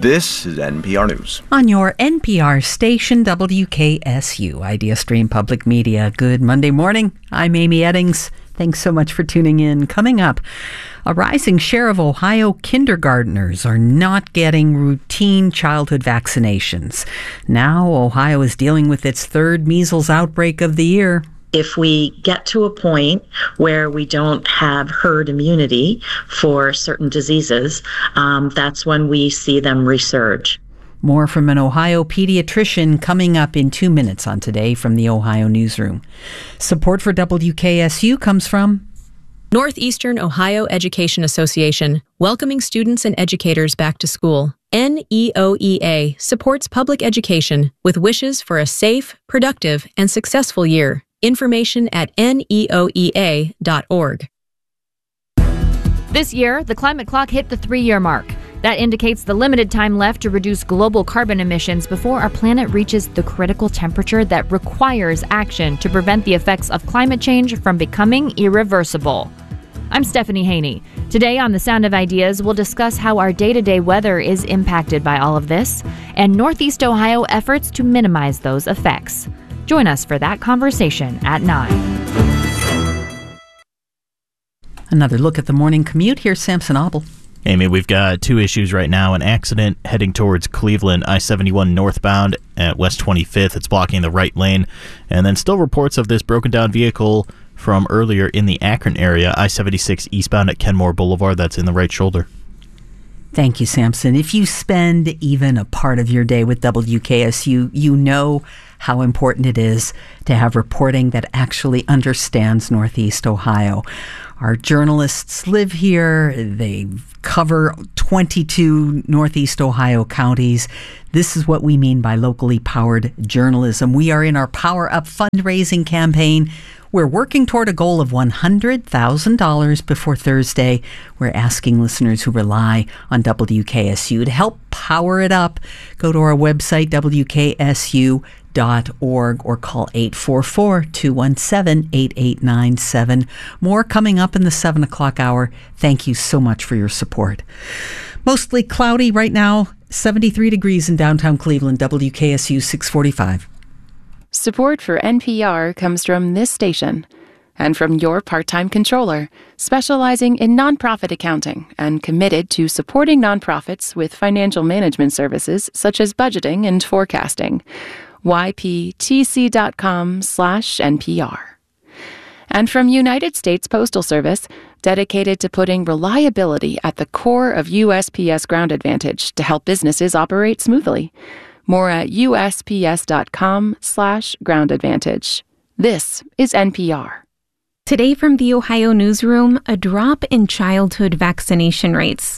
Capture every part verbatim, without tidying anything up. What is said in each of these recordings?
This is N P R News. On your N P R station, W K S U, Idea Stream Public Media. Good Monday morning. I'm Amy Eddings. Thanks so much for tuning in. Coming up, a rising share of Ohio kindergartners are not getting routine childhood vaccinations. Now, Ohio is dealing with its third measles outbreak of the year. If we get to a point where we don't have herd immunity for certain diseases, um, that's when we see them resurge. More from an Ohio pediatrician coming up in two minutes on Today from the Ohio Newsroom. Support for W K S U comes from Northeastern Ohio Education Association, welcoming students and educators back to school. N E O E A supports public education with wishes for a safe, productive, and successful year. Information at N E O E A dot org. This year, the climate clock hit the three-year mark. That indicates the limited time left to reduce global carbon emissions before our planet reaches the critical temperature that requires action to prevent the effects of climate change from becoming irreversible. I'm Stephanie Haney. Today on The Sound of Ideas, we'll discuss how our day-to-day weather is impacted by all of this and Northeast Ohio efforts to minimize those effects. Join us for that conversation at nine. Another look at the morning commute. Here's Samson Obel. Amy, we've got two issues right now. An accident heading towards Cleveland, I seventy-one northbound at West twenty-fifth. It's blocking the right lane. And then still reports of this broken down vehicle from earlier in the Akron area, I seventy-six eastbound at Kenmore Boulevard. That's in the right shoulder. Thank you, Samson. If you spend even a part of your day with W K S U, you know how important it is to have reporting that actually understands Northeast Ohio. Our journalists live here. They cover twenty-two Northeast Ohio counties. This is what we mean by locally powered journalism. We are in our Power Up fundraising campaign. We're working toward a goal of one hundred thousand dollars before Thursday. We're asking listeners who rely on W K S U to help power it up. Go to our website, W K S U dot org, or call eight four four, two one seven, eight eight nine seven. More coming up in the seven o'clock hour. Thank you so much for your support. Mostly cloudy right now, seventy-three degrees in downtown Cleveland. W K S U six forty-five. Support for N P R comes from this station and from your part-time controller, specializing in nonprofit accounting and committed to supporting nonprofits with financial management services such as budgeting and forecasting. Y P T C dot com slash N P R. And from United States Postal Service, dedicated to putting reliability at the core of U S P S Ground Advantage to help businesses operate smoothly. More at U S P S dot com slash ground advantage. This is N P R. Today from the Ohio Newsroom, a drop in childhood vaccination rates.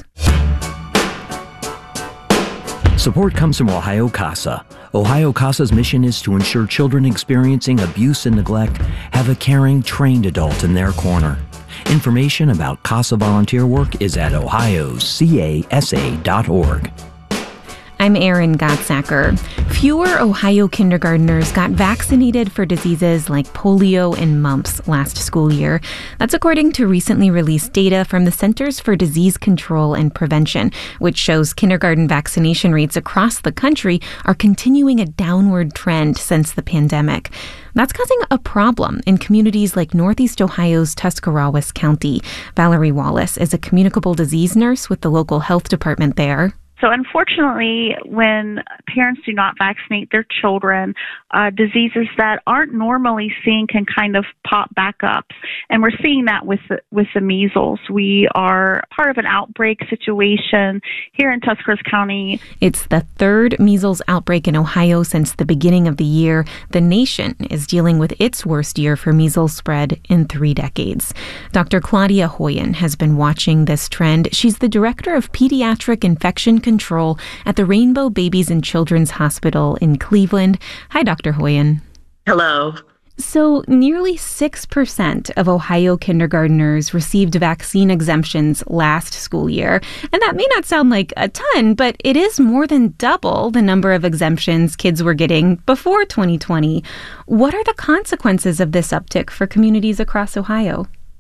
Support comes from Ohio CASA. Ohio CASA's mission is to ensure children experiencing abuse and neglect have a caring, trained adult in their corner. Information about CASA volunteer work is at ohio c a s a dot org. I'm Erin Gottsacker. Fewer Ohio kindergartners got vaccinated for diseases like polio and mumps last school year. That's according to recently released data from the Centers for Disease Control and Prevention, which shows kindergarten vaccination rates across the country are continuing a downward trend since the pandemic. That's causing a problem in communities like Northeast Ohio's Tuscarawas County. Valerie Wallace is a communicable disease nurse with the local health department there. So unfortunately, when parents do not vaccinate their children, uh, diseases that aren't normally seen can kind of pop back up. And we're seeing that with the, with the measles. We are part of an outbreak situation here in Tuscarawas County. It's the third measles outbreak in Ohio since the beginning of the year. The nation is dealing with its worst year for measles spread in three decades. Doctor Claudia Hoyen has been watching this trend. She's the director of pediatric infection control at the Rainbow Babies and Children's Hospital in Cleveland. Hi, Doctor Hoyen. Hello. So nearly six percent of Ohio kindergartners received vaccine exemptions last school year. And that may not sound like a ton, but it is more than double the number of exemptions kids were getting before twenty twenty. What are the consequences of this uptick for communities across Ohio?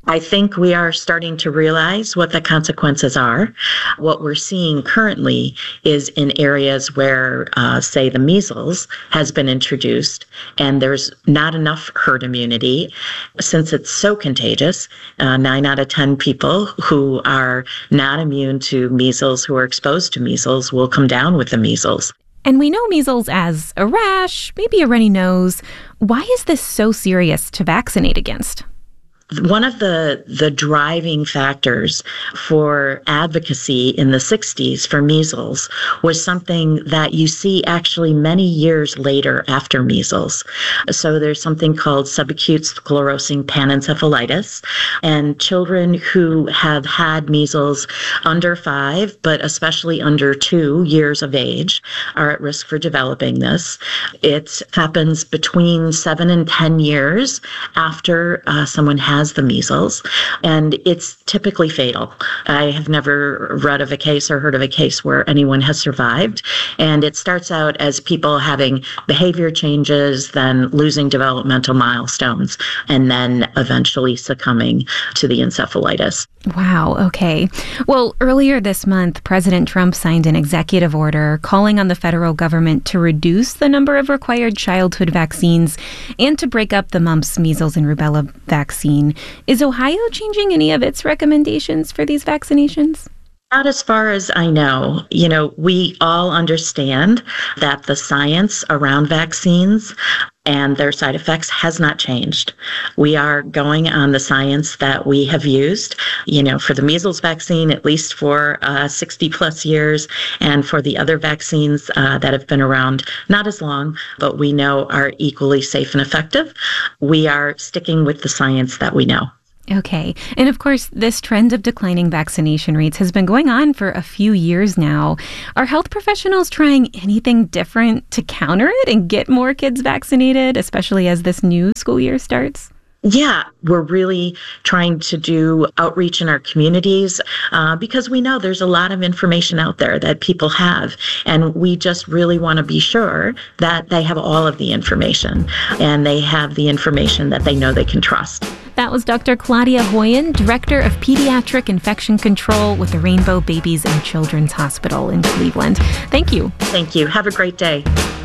I think we are starting to realize what the consequences are. What we're seeing currently is in areas where, uh, say, the measles has been introduced and there's not enough herd immunity. Since it's so contagious, uh, nine out of ten people who are not immune to measles, who are exposed to measles, will come down with the measles. And we know measles as a rash, maybe a runny nose. Why is this so serious to vaccinate against? One of the, the driving factors for advocacy in the sixties for measles was something that you see actually many years later after measles. So there's something called subacute sclerosing panencephalitis, and children who have had measles under five, but especially under two years of age, are at risk for developing this. It happens between seven and ten years after uh, someone has the measles, and it's typically fatal. I have never read of a case or heard of a case where anyone has survived, and it starts out as people having behavior changes, then losing developmental milestones, and then eventually succumbing to the encephalitis. Wow, okay. Well, earlier this month, President Trump signed an executive order calling on the federal government to reduce the number of required childhood vaccines and to break up the mumps, measles, and rubella vaccine. Is Ohio changing any of its recommendations for these vaccinations? Not as far as I know. You know, we all understand that the science around vaccines and their side effects has not changed. We are going on the science that we have used, you know, for the measles vaccine, at least for uh, sixty plus years, and for the other vaccines uh, that have been around not as long, but we know are equally safe and effective. We are sticking with the science that we know. Okay. And of course, this trend of declining vaccination rates has been going on for a few years now. Are health professionals trying anything different to counter it and get more kids vaccinated, especially as this new school year starts? Yeah, we're really trying to do outreach in our communities uh, because we know there's a lot of information out there that people have, and we just really want to be sure that they have all of the information and they have the information that they know they can trust. That was Doctor Claudia Hoyen, Director of Pediatric Infection Control with the Rainbow Babies and Children's Hospital in Cleveland. Thank you. Thank you. Have a great day.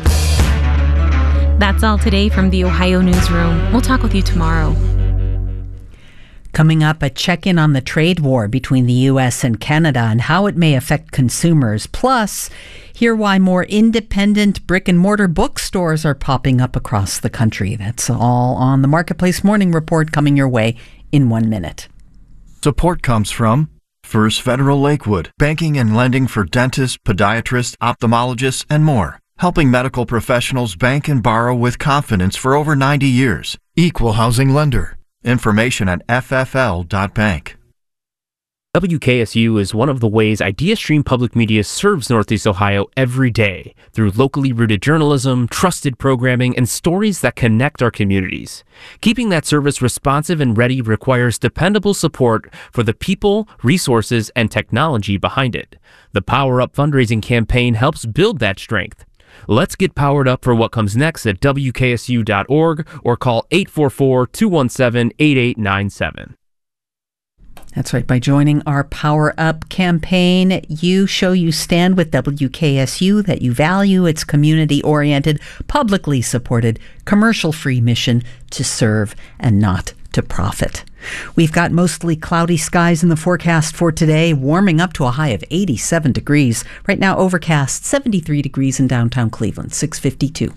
That's all today from the Ohio Newsroom. We'll talk with you tomorrow. Coming up, a check-in on the trade war between the U S and Canada and how it may affect consumers. Plus, hear why more independent brick-and-mortar bookstores are popping up across the country. That's all on the Marketplace Morning Report, coming your way in one minute. Support comes from First Federal Lakewood, banking and lending for dentists, podiatrists, ophthalmologists, and more. Helping medical professionals bank and borrow with confidence for over ninety years. Equal housing lender. Information at f f l dot bank. W K S U is one of the ways IdeaStream Public Media serves Northeast Ohio every day through locally rooted journalism, trusted programming, and stories that connect our communities. Keeping that service responsive and ready requires dependable support for the people, resources, and technology behind it. The Power Up fundraising campaign helps build that strength. Let's get powered up for what comes next at w k s u dot org or call eight four four, two one seven, eight eight nine seven. That's right. By joining our Power Up campaign, you show you stand with W K S U, that you value its community-oriented, publicly supported, commercial-free mission to serve and not to profit. We've got mostly cloudy skies in the forecast for today, warming up to a high of eighty-seven degrees. Right now, overcast, seventy-three degrees in downtown Cleveland, six fifty-two.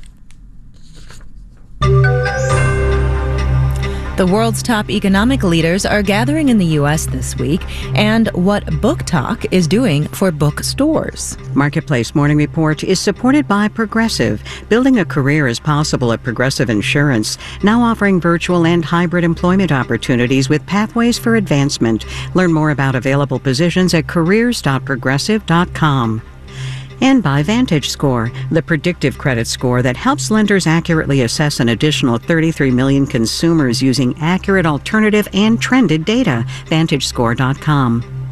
The world's top economic leaders are gathering in the U S this week, and what Book Talk is doing for bookstores. Marketplace Morning Report is supported by Progressive. Building a career is possible at Progressive Insurance, now offering virtual and hybrid employment opportunities with pathways for advancement. Learn more about available positions at careers dot progressive dot com. And by VantageScore, the predictive credit score that helps lenders accurately assess an additional thirty-three million consumers using accurate alternative and trended data. Vantage Score dot com.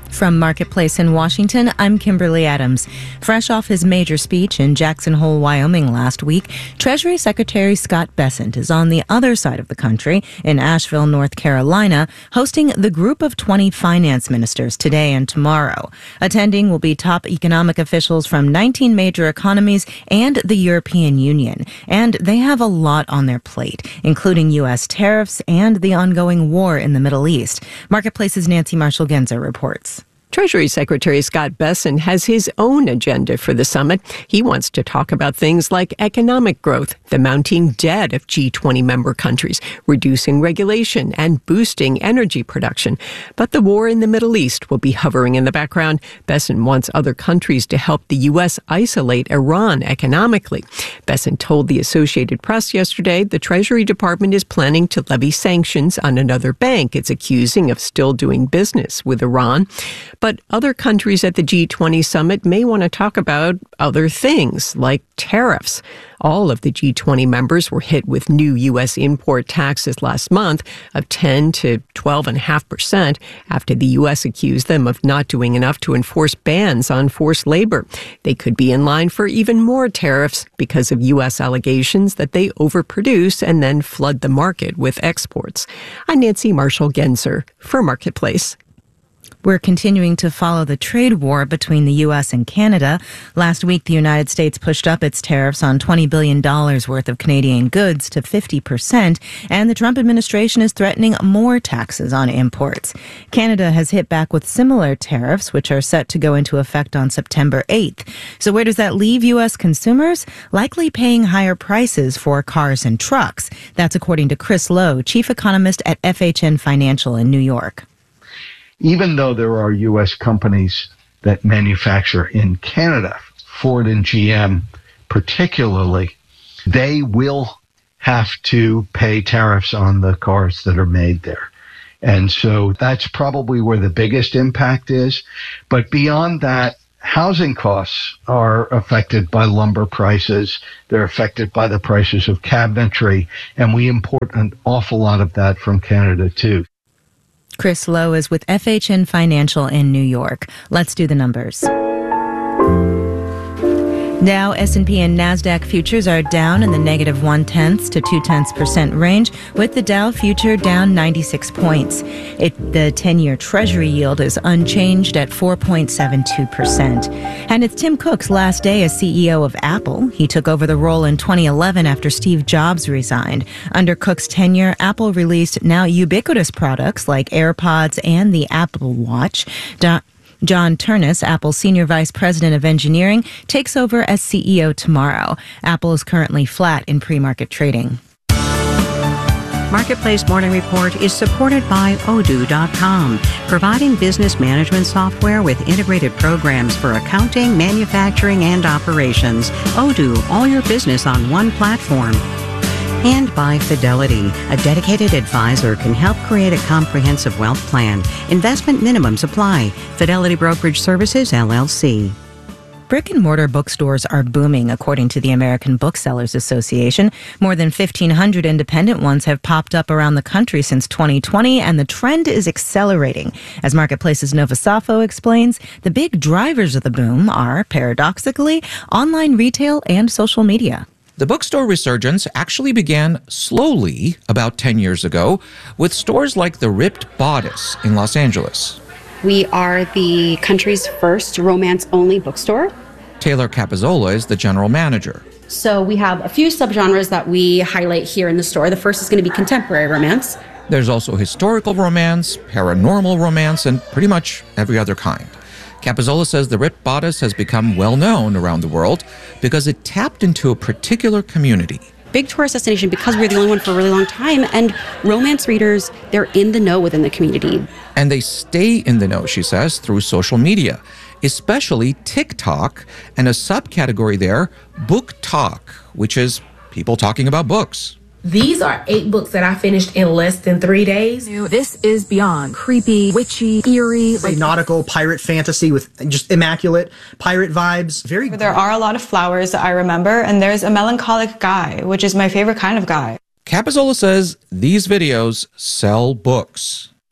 From Marketplace in Washington, I'm Kimberly Adams. Fresh off his major speech in Jackson Hole, Wyoming last week, Treasury Secretary Scott Bessent is on the other side of the country in Asheville, North Carolina, hosting the Group of twenty finance ministers today and tomorrow. Attending will be top economic officials from nineteen major economies and the European Union. And they have a lot on their plate, including U S tariffs and the ongoing war in the Middle East. Marketplace's Nancy Marshall-Genzer reports. Treasury Secretary Scott Bessent has his own agenda for the summit. He wants to talk about things like economic growth, the mounting debt of G twenty member countries, reducing regulation, and boosting energy production. But the war in the Middle East will be hovering in the background. Bessent wants other countries to help the U S isolate Iran economically. Bessent told the Associated Press yesterday the Treasury Department is planning to levy sanctions on another bank it's accusing of still doing business with Iran. But other countries at the G twenty summit may want to talk about other things, like tariffs. All of the G twenty members were hit with new U S import taxes last month of ten to twelve point five percent after the U S accused them of not doing enough to enforce bans on forced labor. They could be in line for even more tariffs because of U S allegations that they overproduce and then flood the market with exports. I'm Nancy Marshall-Genzer for Marketplace. We're continuing to follow the trade war between the U S and Canada. Last week, the United States pushed up its tariffs on twenty billion dollars worth of Canadian goods to fifty percent, and the Trump administration is threatening more taxes on imports. Canada has hit back with similar tariffs, which are set to go into effect on September eighth. So where does that leave U S consumers? Likely paying higher prices for cars and trucks. That's according to Chris Lowe, chief economist at F H N Financial in New York. Even though there are U S companies that manufacture in Canada, Ford and G M particularly, they will have to pay tariffs on the cars that are made there. And so that's probably where the biggest impact is. But beyond that, housing costs are affected by lumber prices. They're affected by the prices of cabinetry. And we import an awful lot of that from Canada, too. Chris Lowe is with F H N Financial in New York. Let's do the numbers. Dow, S and P, and NASDAQ futures are down in the negative one-tenths to two-tenths percent range, with the Dow future down ninety-six points. It, the ten-year Treasury yield is unchanged at four point seven two percent. And it's Tim Cook's last day as C E O of Apple. He took over the role in twenty eleven after Steve Jobs resigned. Under Cook's tenure, Apple released now ubiquitous products like AirPods and the Apple Watch. Do- John Ternus, Apple's Senior Vice President of Engineering, takes over as C E O tomorrow. Apple is currently flat in pre-market trading. Marketplace Morning Report is supported by Odoo dot com, providing business management software with integrated programs for accounting, manufacturing, and operations. Odoo, all your business on one platform. And by Fidelity, a dedicated advisor can help create a comprehensive wealth plan. Investment minimums apply. Fidelity Brokerage Services, L L C. Brick-and-mortar bookstores are booming, according to the American Booksellers Association. More than fifteen hundred independent ones have popped up around the country since twenty twenty, and the trend is accelerating. As Marketplace's Nova Safo explains, the big drivers of the boom are, paradoxically, online retail and social media. The bookstore resurgence actually began slowly about ten years ago with stores like the Ripped Bodice in Los Angeles. We are the country's first romance-only bookstore. Taylor Capizzola is the general manager. So we have a few subgenres that we highlight here in the store. The first is going to be contemporary romance. There's also historical romance, paranormal romance, and pretty much every other kind. Capizzola says the Ripped Bodice has become well known around the world because it tapped into a particular community. Big tourist destination because we were the only one for a really long time, and romance readers, they're in the know within the community. And they stay in the know, she says, through social media, especially TikTok, and a subcategory there, Book Talk, which is people talking about books. These are eight books that I finished in less than three days. This is beyond creepy, witchy, eerie, like nautical pirate fantasy with just immaculate pirate vibes. Very. There are a lot of flowers that I remember, and there's a melancholic guy, which is my favorite kind of guy. Capizzola says these videos sell books.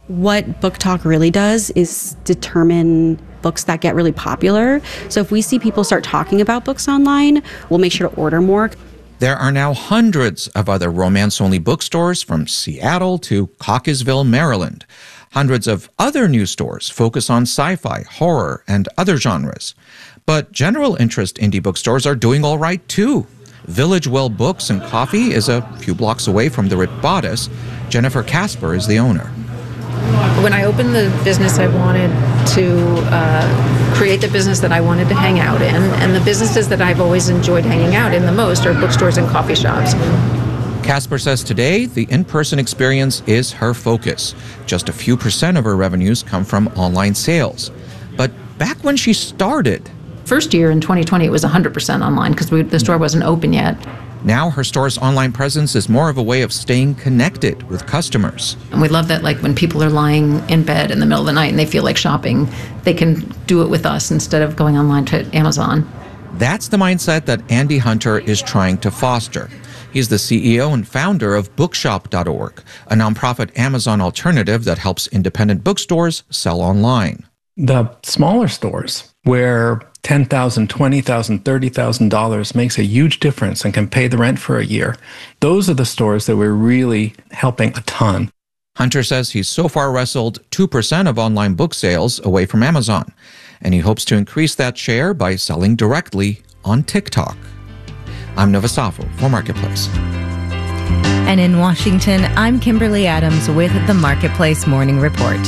What Book Talk really does is determine books that get really popular. So if we see people start talking about books online, we'll make sure to order more. There are now hundreds of other romance-only bookstores from Seattle to Cockeysville, Maryland. Hundreds of other new stores focus on sci-fi, horror, and other genres. But general interest indie bookstores are doing all right, too. Village Well Books and Coffee is a few blocks away from the Rip Bodice. Jennifer Casper is the owner. When I opened the business, I wanted to uh, create the business that I wanted to hang out in, and the businesses that I've always enjoyed hanging out in the most are bookstores and coffee shops. Casper says today the in-person experience is her focus. Just a few percent of her revenues come from online sales. But back when she started... First year in twenty twenty, it was one hundred percent online because the store wasn't open yet. Now her store's online presence is more of a way of staying connected with customers. And we love that, like, when people are lying in bed in the middle of the night and they feel like shopping, they can do it with us instead of going online to Amazon. That's the mindset that Andy Hunter is trying to foster. He's the C E O and founder of bookshop dot org, a nonprofit Amazon alternative that helps independent bookstores sell online. The smaller stores where ten thousand dollars, twenty thousand dollars, thirty thousand dollars makes a huge difference and can pay the rent for a year. Those are the stores that we're really helping a ton. Hunter says he's so far wrestled two percent of online book sales away from Amazon, and he hopes to increase that share by selling directly on TikTok. I'm Nova Safo for Marketplace. And in Washington, I'm Kimberly Adams with the Marketplace Morning Report.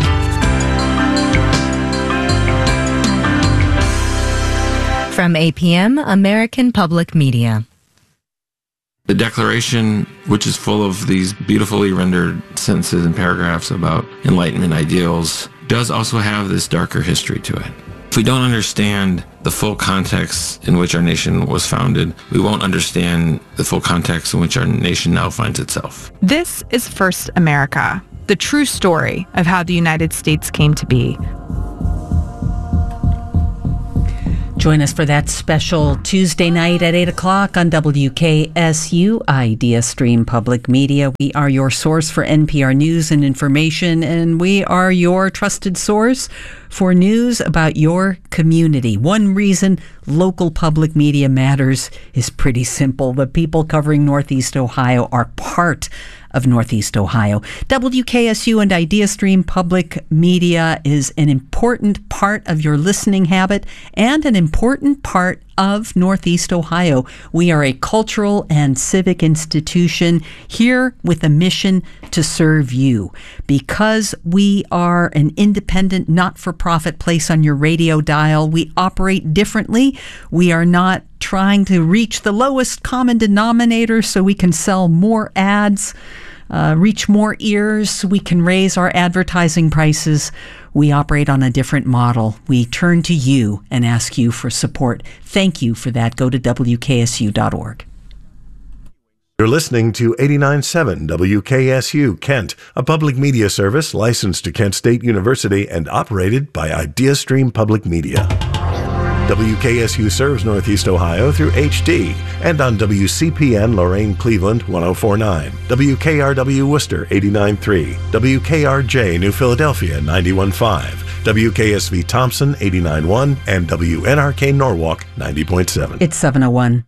From A P M, American Public Media. The Declaration, which is full of these beautifully rendered sentences and paragraphs about Enlightenment ideals, does also have this darker history to it. If we don't understand the full context in which our nation was founded, we won't understand the full context in which our nation now finds itself. This is First America, the true story of how the United States came to be. Join us for that special Tuesday night at eight o'clock on W K S U Idea Stream Public Media. We are your source for N P R news and information, and we are your trusted source for news about your community. One reason local public media matters is pretty simple. The people covering Northeast Ohio are part of Northeast Ohio. W K S U and IdeaStream Public Media is an important part of your listening habit and an important part of Northeast Ohio. We are a cultural and civic institution here with a mission to serve you. Because we are an independent, not-for-profit place on your radio dial, we operate differently. We are not trying to reach the lowest common denominator so we can sell more ads, uh, reach more ears, we can raise our advertising prices. We operate on a different model. We turn to you and ask you for support. Thank you for that. Go to W K S U dot org. You're listening to eighty-nine point seven W K S U Kent, a public media service licensed to Kent State University and operated by IdeaStream Public Media. W K S U serves Northeast Ohio through H D and on W C P N Lorain Cleveland one oh four point nine, W K R W Worcester eighty-nine point three, W K R J New Philadelphia ninety-one point five, W K S V Thompson eighty-nine point one, and W N R K Norwalk ninety point seven. It's seven oh one.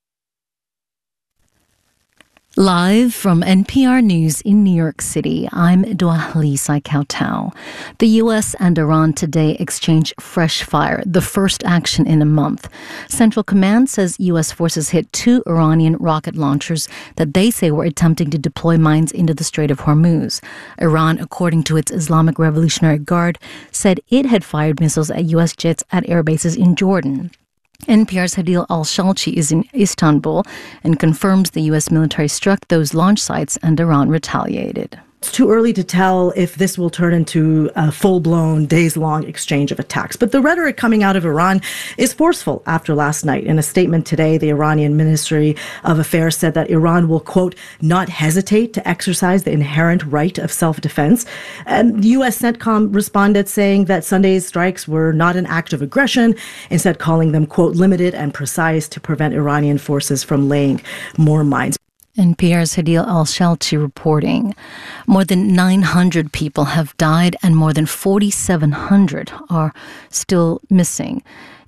Live from N P R News in New York City, I'm Dwalisa Kautal. The U S and Iran today exchanged fresh fire, the first action in a month. Central Command says U S forces hit two Iranian rocket launchers that they say were attempting to deploy mines into the Strait of Hormuz. Iran, according to its Islamic Revolutionary Guard, said it had fired missiles at U S jets at air bases in Jordan. N P R's Hadil Al-Shalchi is in Istanbul and confirms the U S military struck those launch sites and Iran retaliated. It's too early to tell if this will turn into a full-blown, days-long exchange of attacks. But the rhetoric coming out of Iran is forceful after last night. In a statement today, the Iranian Ministry of Affairs said that Iran will, quote, not hesitate to exercise the inherent right of self-defense. And U S CENTCOM responded saying that Sunday's strikes were not an act of aggression, instead calling them, quote, limited and precise to prevent Iranian forces from laying more mines. N P R's Hadil Al-Shalti reporting. More than nine hundred people have died and more than forty-seven hundred are still missing,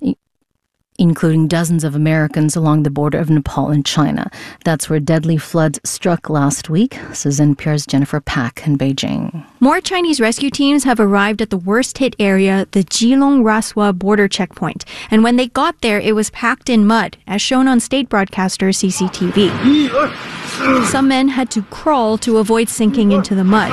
including dozens of Americans along the border of Nepal and China. That's where deadly floods struck last week, says N P R's Jennifer Pak in Beijing. More Chinese rescue teams have arrived at the worst-hit area, the Jilong-Raswa border checkpoint. And when they got there, it was packed in mud, as shown on state broadcaster C C T V. Some men had to crawl to avoid sinking into the mud.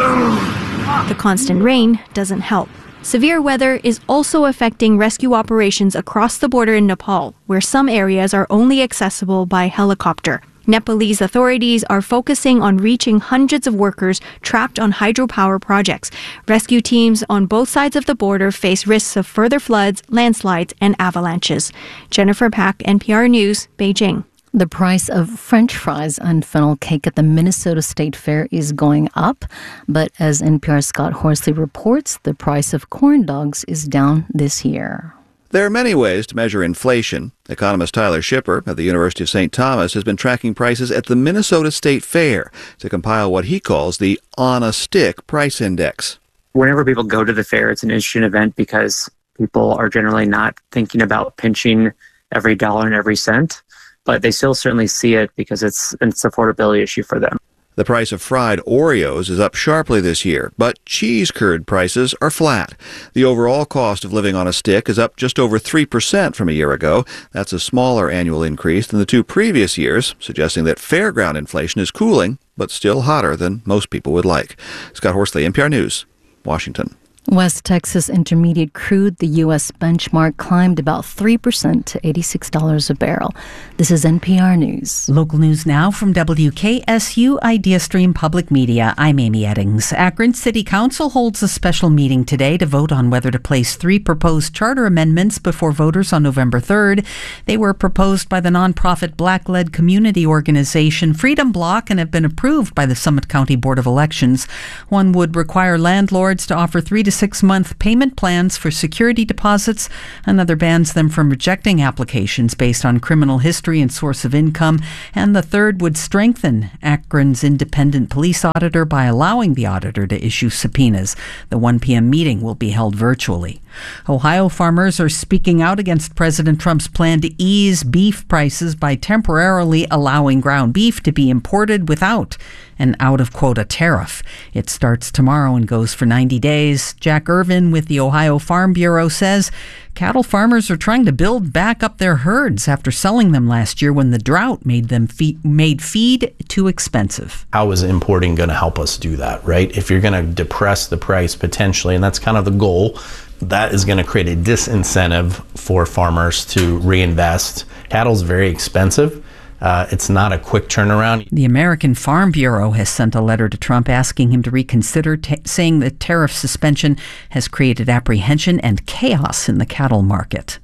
The constant rain doesn't help. Severe weather is also affecting rescue operations across the border in Nepal, where some areas are only accessible by helicopter. Nepalese authorities are focusing on reaching hundreds of workers trapped on hydropower projects. Rescue teams on both sides of the border face risks of further floods, landslides, and avalanches. Jennifer Pak, N P R News, Beijing. The price of French fries and funnel cake at the Minnesota State Fair is going up, but as N P R's Scott Horsley reports, the price of corn dogs is down this year. There are many ways to measure inflation. Economist Tyler Schipper at the University of Saint Thomas has been tracking prices at the Minnesota State Fair to compile what he calls the on-a-stick price index. Whenever people go to the fair, it's an interesting event because people are generally not thinking about pinching every dollar and every cent, but they still certainly see it because it's it's an affordability issue for them. The price of fried Oreos is up sharply this year, but cheese curd prices are flat. The overall cost of living on a stick is up just over three percent from a year ago. That's a smaller annual increase than the two previous years, suggesting that fairground inflation is cooling, but still hotter than most people would like. Scott Horsley, N P R News, Washington. West Texas Intermediate crude, the U S benchmark, climbed about three percent to eighty-six dollars a barrel. This is N P R News. Local news now from W K S U IdeaStream Public Media. I'm Amy Eddings. Akron City Council holds a special meeting today to vote on whether to place three proposed charter amendments before voters on November third. They were proposed by the nonprofit Black-led community organization Freedom Block and have been approved by the Summit County Board of Elections. One would require landlords to offer three to six-month payment plans for security deposits. Another bans them from rejecting applications based on criminal history and source of income. And the third would strengthen Akron's independent police auditor by allowing the auditor to issue subpoenas. The one p.m. meeting will be held virtually. Ohio farmers are speaking out against President Trump's plan to ease beef prices by temporarily allowing ground beef to be imported without an out-of-quota tariff. It starts tomorrow and goes for ninety days. Jack Irvin with the Ohio Farm Bureau says cattle farmers are trying to build back up their herds after selling them last year when the drought made them fe- made feed too expensive. How is importing going to help us do that, right? If you're going to depress the price potentially, and that's kind of the goal, that is going to create a disincentive for farmers to reinvest. Cattle's very expensive. Uh, it's not a quick turnaround. The American Farm Bureau has sent a letter to Trump asking him to reconsider, t- saying the tariff suspension has created apprehension and chaos in the cattle market.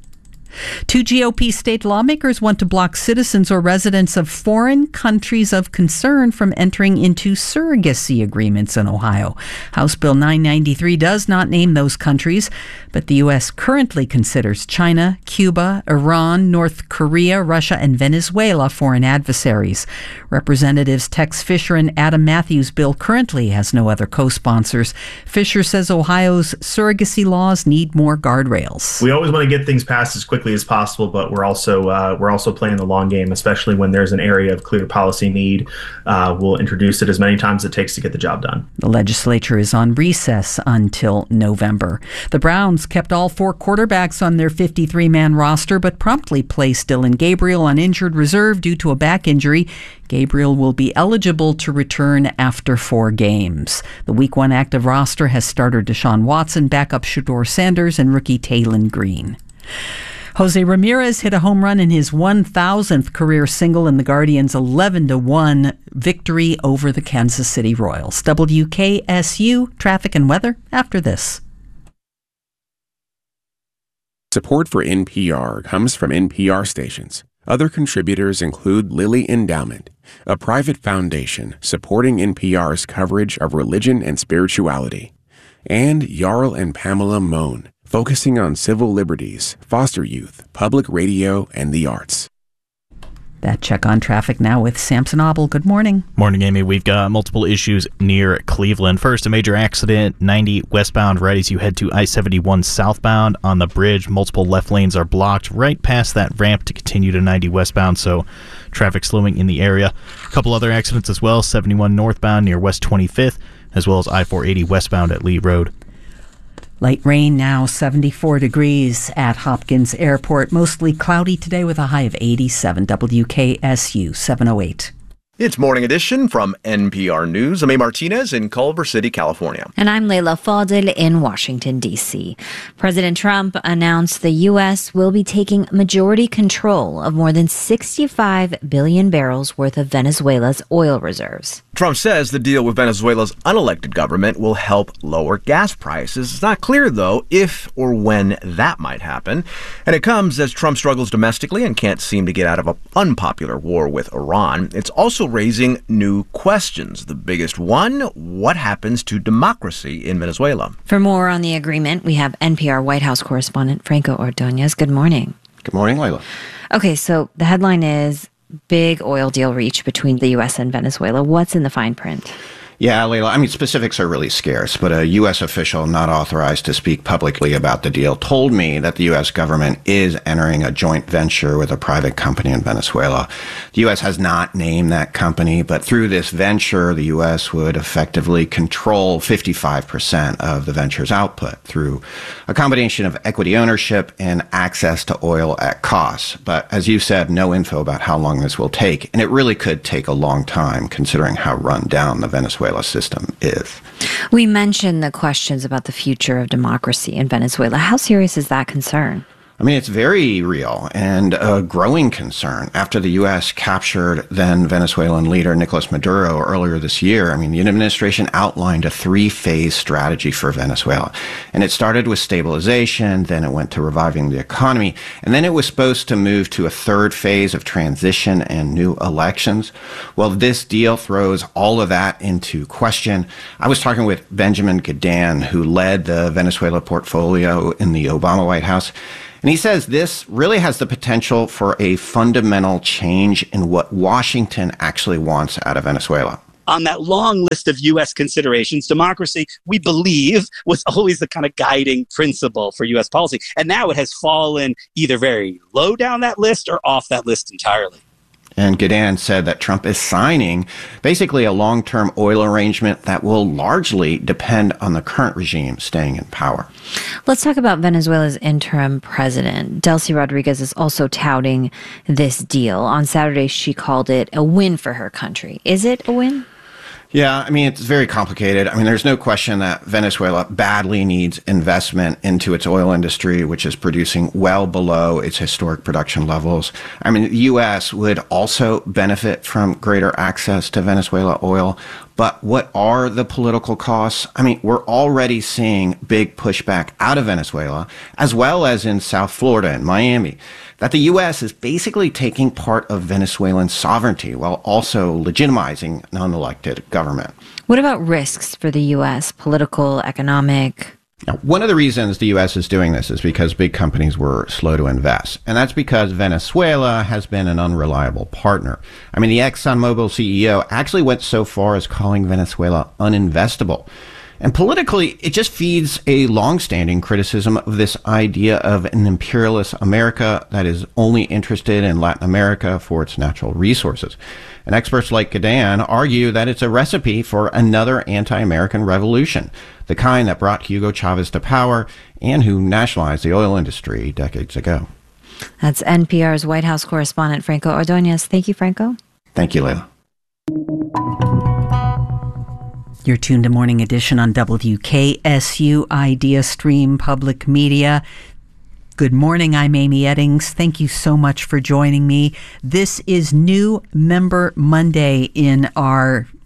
Two G O P state lawmakers want to block citizens or residents of foreign countries of concern from entering into surrogacy agreements in Ohio. House Bill nine ninety-three does not name those countries, but the U S currently considers China, Cuba, Iran, North Korea, Russia, and Venezuela foreign adversaries. Representatives Tex Fisher and Adam Matthews' bill currently has no other co-sponsors. Fisher says Ohio's surrogacy laws need more guardrails. We always want to get things passed as quickly as possible, but we're also uh, we're also playing the long game, especially when there's an area of clear policy need. Uh, we'll introduce it as many times as it takes to get the job done. The legislature is on recess until November. The Browns kept all four quarterbacks on their fifty-three man roster, but promptly placed Dylan Gabriel on injured reserve due to a back injury. Gabriel will be eligible to return after four games. The Week one active roster has starter Deshaun Watson, backup Shedeur Sanders, and rookie Taylon Green. Jose Ramirez hit a home run in his one thousandth career single in the Guardians' eleven to one victory over the Kansas City Royals. W K S U traffic and weather after this. Support for N P R comes from N P R stations. Other contributors include Lilly Endowment, a private foundation supporting N P R's coverage of religion and spirituality, and Jarl and Pamela Mohn, focusing on civil liberties, foster youth, public radio, and the arts. That check on traffic now with Samson Obel. Good morning. Morning, Amy. We've got multiple issues near Cleveland. First, a major accident, ninety westbound right as you head to I seventy-one southbound on the bridge. Multiple left lanes are blocked right past that ramp to continue to ninety westbound, so traffic slowing in the area. A couple other accidents as well, seventy-one northbound near West twenty-fifth, as well as I four eighty westbound at Lee Road. Light rain now, seventy-four degrees at Hopkins Airport. Mostly cloudy today with a high of eighty-seven. W K S U seven oh eight. It's Morning Edition from N P R News. I'm A. Martinez in Culver City, California. And I'm Leila Fadel in Washington, D C. President Trump announced the U S will be taking majority control of more than sixty-five billion barrels worth of Venezuela's oil reserves. Trump says the deal with Venezuela's unelected government will help lower gas prices. It's not clear, though, if or when that might happen. And it comes as Trump struggles domestically and can't seem to get out of an unpopular war with Iran. It's also raising new questions. The biggest one, what happens to democracy in Venezuela? For more on the agreement, we have N P R White House correspondent Franco Ordonez. Good morning. Good morning, Leila. Okay, so the headline is big oil deal reached between the U S and Venezuela. What's in the fine print? Yeah, Leila, I mean, specifics are really scarce, but a U S official not authorized to speak publicly about the deal told me that the U S government is entering a joint venture with a private company in Venezuela. The U S has not named that company, but through this venture, the U S would effectively control fifty-five percent of the venture's output through a combination of equity ownership and access to oil at cost. But as you said, no info about how long this will take, and it really could take a long time considering how run down the Venezuela system is. We mentioned the questions about the future of democracy in Venezuela. How serious is that concern? I mean, it's very real and a growing concern. After the U S captured then Venezuelan leader Nicolas Maduro earlier this year, I mean, the administration outlined a three-phase strategy for Venezuela. And it started with stabilization, then it went to reviving the economy, and then it was supposed to move to a third phase of transition and new elections. Well, this deal throws all of that into question. I was talking with Benjamin Gadan, who led the Venezuela portfolio in the Obama White House. And he says this really has the potential for a fundamental change in what Washington actually wants out of Venezuela. On that long list of U S considerations, democracy, we believe, was always the kind of guiding principle for U S policy. And now it has fallen either very low down that list or off that list entirely. And Gadan said that Trump is signing basically a long-term oil arrangement that will largely depend on the current regime staying in power. Let's talk about Venezuela's interim president. Delcy Rodriguez is also touting this deal. On Saturday, she called it a win for her country. Is it a win? Yeah, I mean, it's very complicated. I mean, there's no question that Venezuela badly needs investment into its oil industry, which is producing well below its historic production levels. I mean, the U S would also benefit from greater access to Venezuela oil. But what are the political costs? I mean, we're already seeing big pushback out of Venezuela, as well as in South Florida and Miami, that the U S is basically taking part of Venezuelan sovereignty while also legitimizing an unelected government. What about risks for the U S, political, economic? Now, one of the reasons the U S is doing this is because big companies were slow to invest. And that's because Venezuela has been an unreliable partner. I mean, the ExxonMobil C E O actually went so far as calling Venezuela uninvestable. And politically, it just feeds a longstanding criticism of this idea of an imperialist America that is only interested in Latin America for its natural resources. And experts like Gadan argue that it's a recipe for another anti-American revolution, the kind that brought Hugo Chavez to power and who nationalized the oil industry decades ago. That's N P R's White House correspondent Franco Ordonez. Thank you, Franco. Thank you, Leila. You're tuned to Morning Edition on W K S U Idea Stream Public Media. Good morning, I'm Amy Eddings. Thank you so much for joining me. This is New Member Monday in our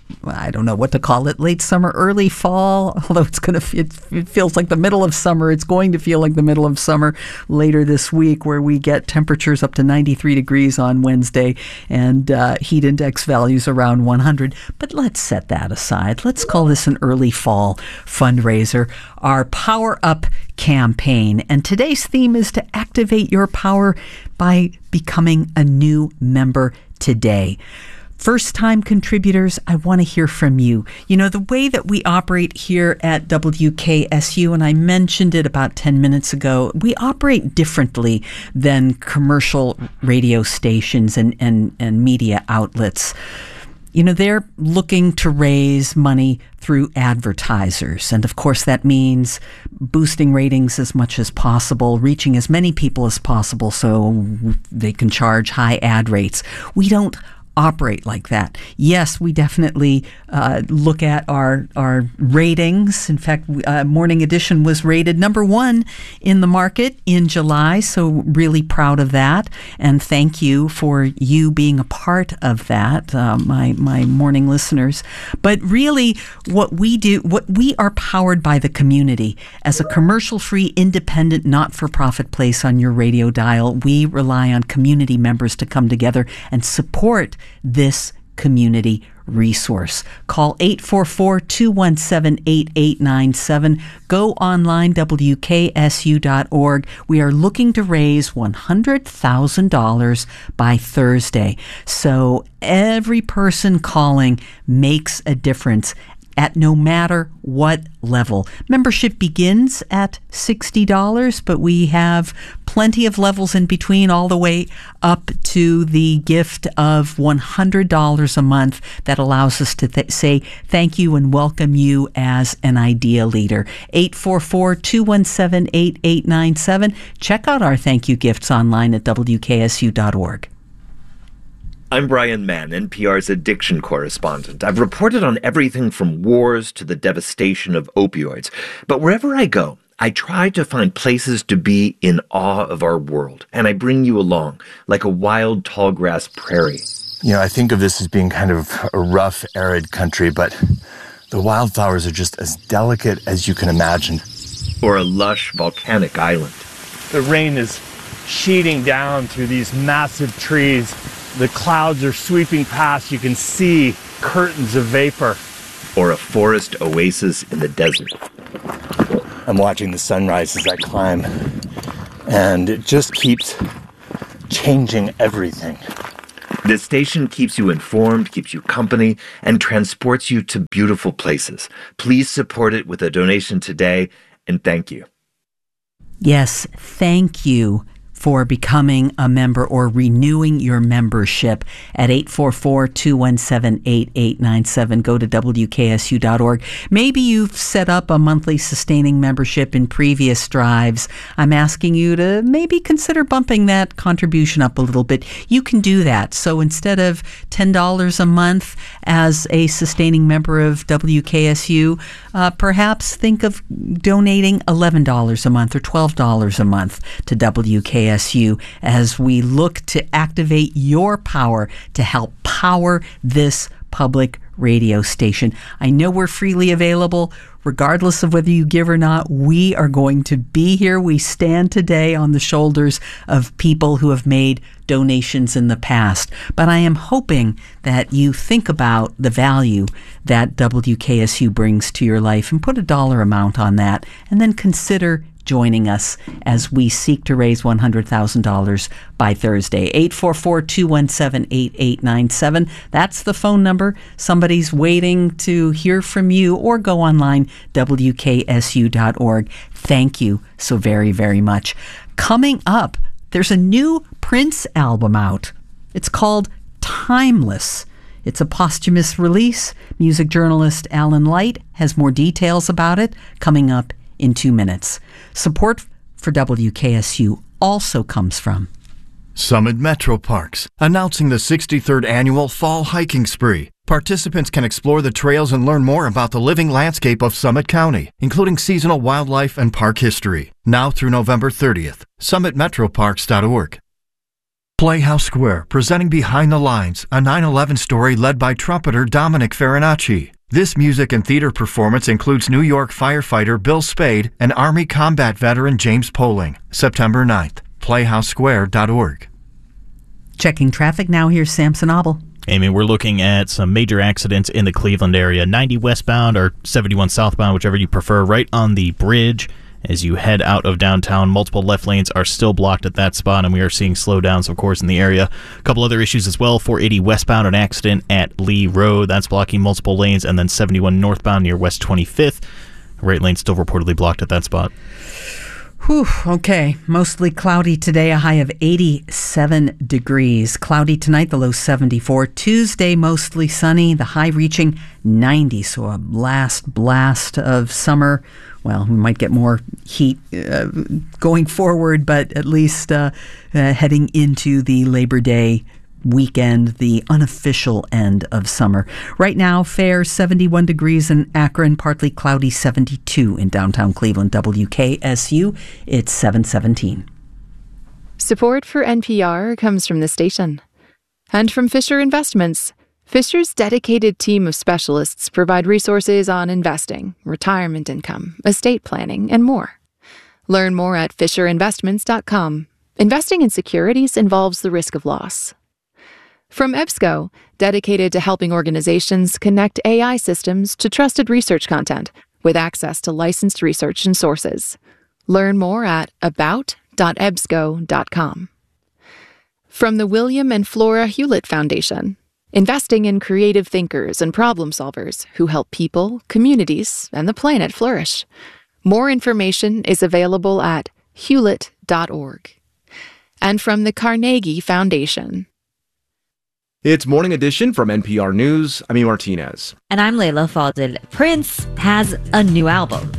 I don't know what to call it, late summer, early fall, although it's going to, it, it feels like the middle of summer. It's going to feel like the middle of summer later this week, where we get temperatures up to ninety-three degrees on Wednesday and uh, heat index values around one hundred. But let's set that aside. Let's call this an early fall fundraiser, our Power Up campaign. And today's theme is to activate your power by becoming a new member today. First-time contributors, I want to hear from you. You know, the way that we operate here at W K S U, and I mentioned it about ten minutes ago, we operate differently than commercial radio stations and, and, and media outlets. You know, they're looking to raise money through advertisers. And of course, that means boosting ratings as much as possible, reaching as many people as possible so they can charge high ad rates. We don't operate like that. Yes, we definitely uh, look at our our ratings. In fact, uh, Morning Edition was rated number one in the market in July, so really proud of that. And thank you for you being a part of that, uh, my my morning listeners. But really, what we do, what we are powered by the community. As a commercial-free, independent, not-for-profit place on your radio dial, we rely on community members to come together and support this community resource. Call eight four four, two one seven, eight eight nine seven. Go online, W K S U dot org. We are looking to raise one hundred thousand dollars by Thursday. So every person calling makes a difference at no matter what level. Membership begins at sixty dollars, but we have plenty of levels in between, all the way up to the gift of one hundred dollars a month that allows us to th- say thank you and welcome you as an idea leader. eight four four, two one seven, eight eight nine seven. Check out our thank you gifts online at W K S U dot org. I'm Brian Mann, N P R's addiction correspondent. I've reported on everything from wars to the devastation of opioids. But wherever I go, I try to find places to be in awe of our world. And I bring you along, like a wild tallgrass prairie. You know, I think of this as being kind of a rough, arid country, but the wildflowers are just as delicate as you can imagine. Or a lush volcanic island. The rain is sheeting down through these massive trees. The clouds are sweeping past. You can see curtains of vapor. Or a forest oasis in the desert. I'm watching the sunrise as I climb, and it just keeps changing everything. This station keeps you informed, keeps you company, and transports you to beautiful places. Please support it with a donation today, and thank you. Yes, thank you for becoming a member or renewing your membership at eight four four, two one seven, eight eight nine seven. Go to W K S U dot org. Maybe you've set up a monthly sustaining membership in previous drives. I'm asking you to maybe consider bumping that contribution up a little bit. You can do that. So instead of ten dollars a month as a sustaining member of W K S U, uh, perhaps think of donating eleven dollars a month or twelve dollars a month to W K S U as we look to activate your power to help power this public radio station. I know we're freely available. Regardless of whether you give or not, we are going to be here. We stand today on the shoulders of people who have made donations in the past. But I am hoping that you think about the value that W K S U brings to your life and put a dollar amount on that, and then consider joining us as we seek to raise one hundred thousand dollars by Thursday. eight four four, two one seven, eight eight nine seven. That's the phone number. Somebody's waiting to hear from you, or go online, W K S U dot org. Thank you so very, very much. Coming up, there's a new Prince album out. It's called Timeless. It's a posthumous release. Music journalist Alan Light has more details about it coming up in two minutes. Support for W K S U also comes from Summit Metro Parks, announcing the sixty-third annual Fall Hiking Spree. Participants can explore the trails and learn more about the living landscape of Summit County, including seasonal wildlife and park history. Now through November thirtieth. summit metro parks dot org. Playhouse Square, presenting Behind the Lines, a nine eleven story led by trumpeter Dominic Farinacci. This music and theater performance includes New York firefighter Bill Spade and Army combat veteran James Poling. September ninth. playhouse square dot org. Checking traffic now, here's Samson Abel. Amy, we're looking at some major accidents in the Cleveland area. ninety westbound or seventy-one southbound, whichever you prefer, right on the bridge. As you head out of downtown, multiple left lanes are still blocked at that spot, and we are seeing slowdowns, of course, in the area. A couple other issues as well. four eighty westbound, an accident at Lee Road. That's blocking multiple lanes. And then seventy-one northbound near West twenty-fifth. Right lane still reportedly blocked at that spot. Whew, okay. Mostly cloudy today, a high of eighty-seven degrees. Cloudy tonight, the low seventy-four. Tuesday, mostly sunny, the high reaching ninety. So a last blast of summer. Well, we might get more heat uh, going forward, but at least uh, uh, heading into the Labor Day weekend, the unofficial end of summer. Right now, fair seventy-one degrees in Akron, partly cloudy seventy-two in downtown Cleveland. W K S U, it's seven seventeen. Support for N P R comes from the station and from Fisher Investments. Fisher's dedicated team of specialists provide resources on investing, retirement income, estate planning, and more. Learn more at fisher investments dot com. Investing in securities involves the risk of loss. From EBSCO, dedicated to helping organizations connect A I systems to trusted research content with access to licensed research and sources. Learn more at about dot ebsco dot com. From the William and Flora Hewlett Foundation, investing in creative thinkers and problem solvers who help people, communities, and the planet flourish. More information is available at hewlett dot org. And from the Carnegie Foundation. It's Morning Edition from N P R News. I'm E. Martinez. And I'm Layla Fadel. Prince has a new album.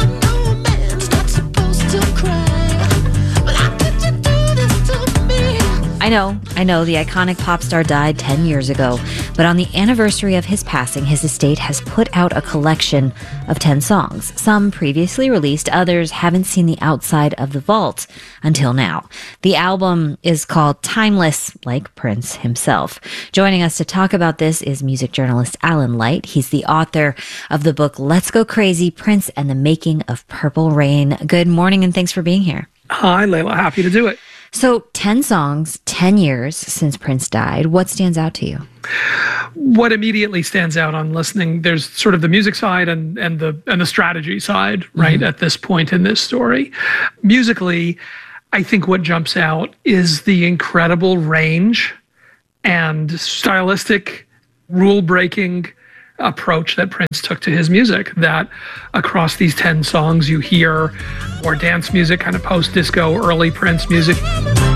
I know, I know, the iconic pop star died ten years ago, but on the anniversary of his passing, his estate has put out a collection of ten songs. Some previously released, others haven't seen the outside of the vault until now. The album is called Timeless, like Prince himself. Joining us to talk about this is music journalist Alan Light. He's the author of the book Let's Go Crazy, Prince and the Making of Purple Rain. Good morning and thanks for being here. Hi, Layla. Happy to do it. So ten songs, ten years since Prince died. What stands out to you? What immediately stands out on listening, there's sort of the music side and, and the and the strategy side, right, mm-hmm. at this point in this story. Musically, I think what jumps out is the incredible range and stylistic, rule-breaking approach that Prince took to his music, that across these ten songs you hear more dance music, kind of post-disco, early Prince music.